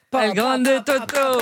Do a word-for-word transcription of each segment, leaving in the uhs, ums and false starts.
El Grande Toto.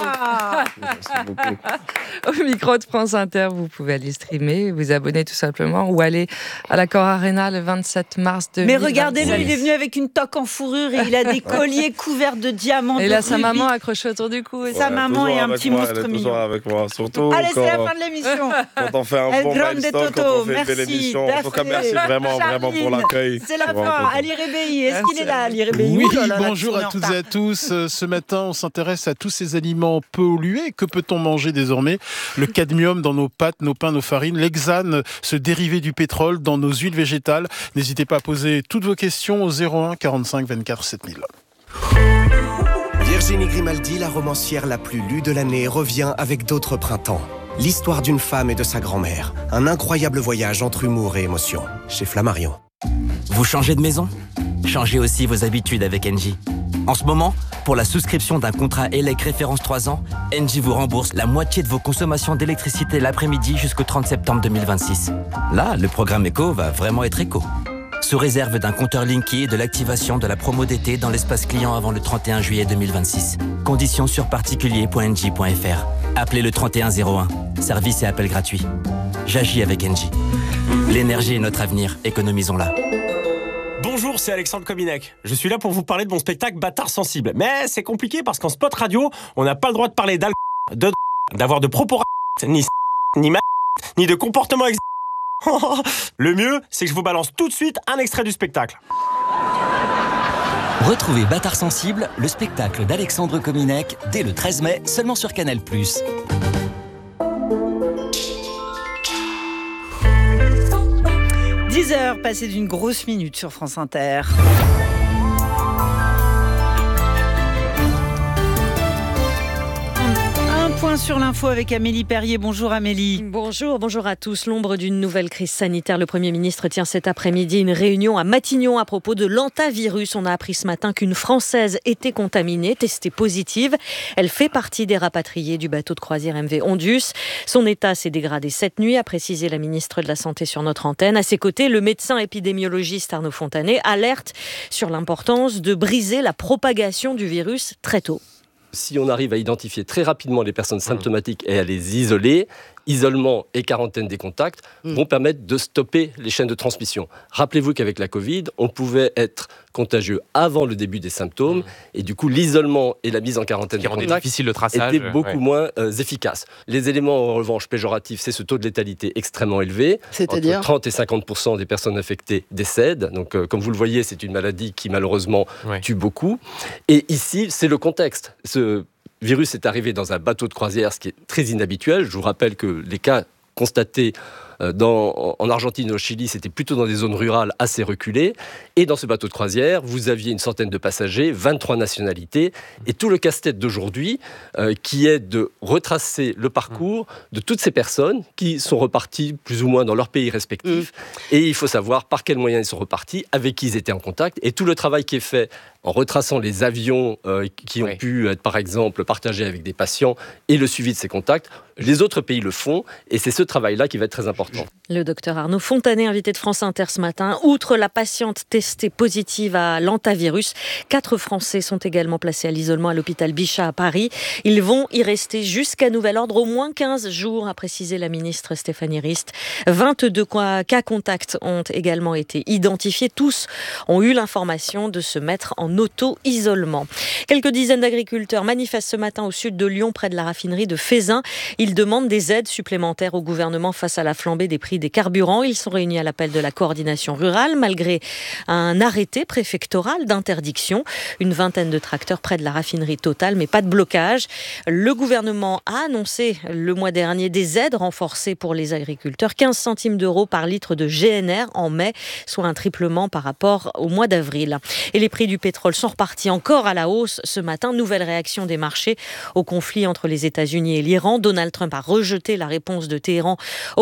Au micro de France Inter, vous pouvez aller streamer, vous abonner tout simplement ou aller à l'Accor Arena le vingt-sept mars deux mille vingt-six. Mais regardez-le, il est venu avec une toque en fourrure et il a des colliers couverts de diamants. Et de là, sa rubis. maman accrochée autour du cou. Et sa Ouais, maman et un petit moi, monstre elle est mignon. toujours avec moi, surtout Allez, quand, c'est la fin de l'émission. quand on fait un El bon Grande milestone, Toto, quand on fait une belle merci, émission. En tout cas, merci vraiment, vraiment pour l'accueil. C'est la Je suis vraiment fin. content. Ali Rebéi, est-ce qu'il est là, Ali Rebéi? Oui, Ouh là là, bonjour on est à en toutes retard. et à tous. Euh, Ce matin, on s'intéresse à tous ces aliments pollués. Que peut-on manger désormais? Le cadmium dans nos pâtes, nos pains, nos farines, l'hexane, ce dérivé du pétrole dans nos huiles végétales. N'hésitez pas à poser toutes vos questions au zéro un quarante-cinq vingt-quatre sept mille. Virginie Grimaldi, la romancière la plus lue de l'année, revient avec d'autres printemps. L'histoire d'une femme et de sa grand-mère. Un incroyable voyage entre humour et émotion. Chez Flammarion. Vous changez de maison? Changez aussi vos habitudes avec Engie. En ce moment, pour la souscription d'un contrat E L E C référence trois ans, Engie vous rembourse la moitié de vos consommations d'électricité l'après-midi jusqu'au trente septembre deux mille vingt-six. Là, le programme éco va vraiment être éco. Sous réserve d'un compteur Linky et de l'activation de la promo d'été dans l'espace client avant le trente et un juillet deux mille vingt-six. Conditions sur particulier point engie point f r. Appelez le trente et un zéro un. Service et appel gratuit. J'agis avec Engie. L'énergie est notre avenir, économisons-la. Bonjour, c'est Alexandre Kominek. Je suis là pour vous parler de mon spectacle Bâtard sensible. Mais c'est compliqué parce qu'en spot radio, on n'a pas le droit de parler d'alcool, de d'avoir de propos ni ni ma ni de comportement ex... Le mieux, c'est que je vous balance tout de suite un extrait du spectacle. Retrouvez Bâtard sensible, le spectacle d'Alexandre Kominek, dès le treize mai, seulement sur Canal plus. dix heures passées d'une grosse minute sur France Inter. Un point sur l'info avec Amélie Perrier. Bonjour Amélie. Bonjour, bonjour à tous. L'ombre d'une nouvelle crise sanitaire. Le Premier ministre tient cet après-midi une réunion à Matignon à propos de l'hantavirus. On a appris ce matin qu'une Française était contaminée, testée positive. Elle fait partie des rapatriés du bateau de croisière M V Ondus. Son état s'est dégradé cette nuit, a précisé la ministre de la Santé sur notre antenne. À ses côtés, le médecin épidémiologiste Arnaud Fontanet alerte sur l'importance de briser la propagation du virus très tôt. Si on arrive à identifier très rapidement les personnes symptomatiques et à les isoler, isolement et quarantaine des contacts mmh. vont permettre de stopper les chaînes de transmission. Rappelez-vous qu'avec la Covid, on pouvait être contagieux avant le début des symptômes mmh. et du coup, l'isolement et la mise en quarantaine des contacts difficile le traçage, étaient beaucoup ouais. moins euh, efficaces. Les éléments, en revanche, péjoratifs, c'est ce taux de létalité extrêmement élevé. C'est-à-dire entre trente et cinquante pour cent des personnes infectées décèdent. Donc, euh, comme vous le voyez, c'est une maladie qui, malheureusement, ouais. tue beaucoup. Et ici, c'est le contexte. Ce virus est arrivé dans un bateau de croisière, ce qui est très inhabituel. Je vous rappelle que les cas constatés dans, en Argentine et au Chili, c'était plutôt dans des zones rurales assez reculées. Et dans ce bateau de croisière, vous aviez une centaine de passagers, vingt-trois nationalités. Et tout le casse-tête d'aujourd'hui, euh, qui est de retracer le parcours de toutes ces personnes qui sont reparties plus ou moins dans leur pays respectif. Mmh. Et il faut savoir par quels moyens ils sont repartis, avec qui ils étaient en contact. Et tout le travail qui est fait en retraçant les avions euh, qui ont oui. pu être, par exemple, partagés avec des patients et le suivi de ces contacts, les autres pays le font. Et c'est ce travail-là qui va être très important. Le docteur Arnaud Fontanet, invité de France Inter ce matin. Outre la patiente testée positive à l'hantavirus, quatre Français sont également placés à l'isolement à l'hôpital Bichat à Paris. Ils vont y rester jusqu'à nouvel ordre au moins quinze jours, a précisé la ministre Stéphanie Rist. vingt-deux cas contacts ont également été identifiés. Tous ont eu l'information de se mettre en auto-isolement. Quelques dizaines d'agriculteurs manifestent ce matin au sud de Lyon, près de la raffinerie de Feyzin. Ils demandent des aides supplémentaires au gouvernement face à la flambée des prix des carburants. Ils sont réunis à l'appel de la coordination rurale, malgré un arrêté préfectoral d'interdiction. Une vingtaine de tracteurs près de la raffinerie Total, mais pas de blocage. Le gouvernement a annoncé le mois dernier des aides renforcées pour les agriculteurs. quinze centimes d'euros par litre de G N R en mai, soit un triplement par rapport au mois d'avril. Et les prix du pétrole sont repartis encore à la hausse ce matin. Nouvelle réaction des marchés au conflit entre les États-Unis et l'Iran. Donald Trump a rejeté la réponse de Téhéran aux propositions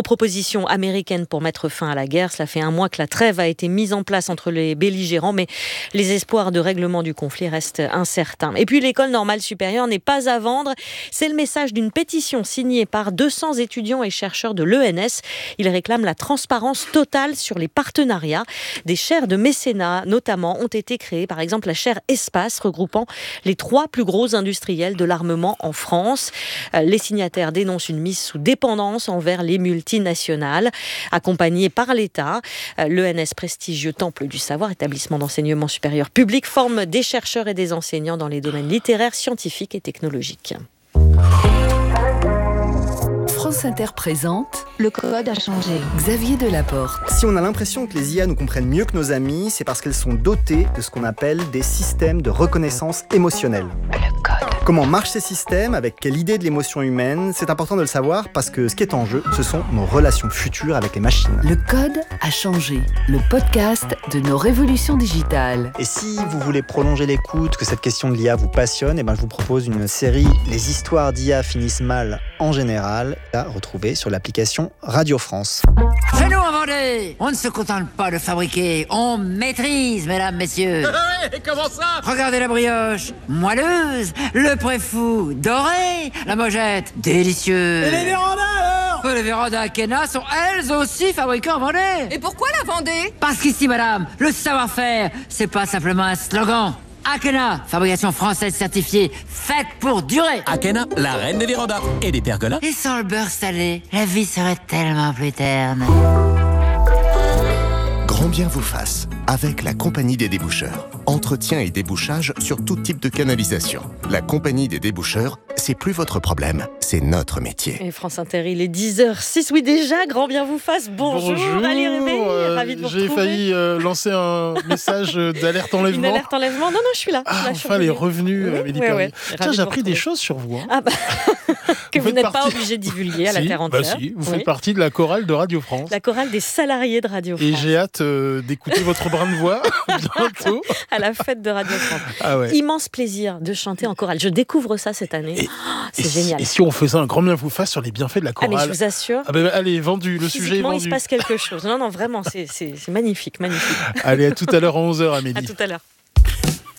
propositions américaines pour mettre fin à la guerre. Cela fait un mois que la trêve a été mise en place entre les belligérants, mais les espoirs de règlement du conflit restent incertains. Et puis l'école normale supérieure n'est pas à vendre. C'est le message d'une pétition signée par deux cents étudiants et chercheurs de l'E N S. Ils réclament la transparence totale sur les partenariats. Des chaires de mécénat, notamment, ont été créées. Par exemple, la chaire Espace, regroupant les trois plus gros industriels de l'armement en France. Les signataires dénoncent une mise sous dépendance envers les multinationales, accompagnée par l'État. L'E N S, prestigieux temple du savoir, établissement d'enseignement supérieur public, forme des chercheurs et des enseignants dans les domaines littéraires, scientifiques et technologiques. France Inter présente Le code a changé. Xavier Delaporte. Si on a l'impression que les I A nous comprennent mieux que nos amis, c'est parce qu'elles sont dotées de ce qu'on appelle des systèmes de reconnaissance émotionnelle. Le code. Comment marchent ces systèmes, avec quelle idée de l'émotion humaine, c'est important de le savoir parce que ce qui est en jeu, ce sont nos relations futures avec les machines. Le code a changé. Le podcast de nos révolutions digitales. Et si vous voulez prolonger l'écoute, que cette question de l'I A vous passionne, eh ben je vous propose une série Les histoires d'I A finissent mal en général, à retrouver sur l'application Radio France. Chez nous en Vendée, on ne se contente pas de fabriquer, on maîtrise, mesdames, messieurs. Comment ça? Regardez la brioche, moelleuse, le préfou, doré, la mojette, délicieuse. Et les vérandas alors? Les vérandas Akena sont elles aussi fabriquées en Vendée. Et pourquoi la Vendée? Parce qu'ici, madame, le savoir-faire, c'est pas simplement un slogan. Akena, fabrication française certifiée, faite pour durer. Akena, la reine des vérandas et des pergolas. Et sans le beurre salé, la vie serait tellement plus terne. Grand bien vous fasse, avec la Compagnie des déboucheurs. Entretien et débouchage sur tout type de canalisation. La Compagnie des déboucheurs, c'est plus votre problème, c'est notre métier. Et France Inter, il est dix heures six. Oui, déjà, grand bien vous fasse. Bonjour, Bonjour Ali Réveil, euh, ravi de vous J'ai retrouver. failli euh, lancer un message d'alerte enlèvement. Une alerte enlèvement? Non, non, je suis là. Ah, je suis là, je suis enfin, les revenue. revenus, Oui, Amélie ouais, Perrier. ouais. Tiens, Ravi j'ai de appris vous des retrouver. choses sur vous. Hein. Ah bah, que vous, faites n'êtes pas partie- obligé de divulguer à la Si, Terre bah entière. si, vous Oui. faites partie de la chorale de Radio France. La chorale des salariés de Radio France. Et j'ai hâte euh, d'écouter votre brin de voix bientôt. À la fête de Radio France. Ah ouais. Immense plaisir de chanter en chorale. Je découvre ça cette année. Et- Oh, c'est Et si- génial. Et si on faisait un grand bien vous fasse sur les bienfaits de la Ah, mais chorale? je vous assure. Ah ben, allez, vendu, le sujet est Physiquement, il se vendu. passe quelque chose. Non, non, vraiment, c'est c'est- c'est magnifique, magnifique. Allez, à tout à l'heure à onze heures, Amélie. À tout à l'heure.